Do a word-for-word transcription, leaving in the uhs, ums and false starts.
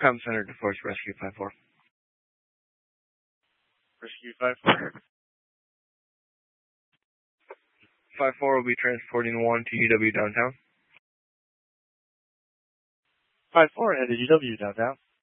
Com Center to Force Rescue five four. Rescue five four. five four will be transporting one to U W downtown. five four headed U W downtown.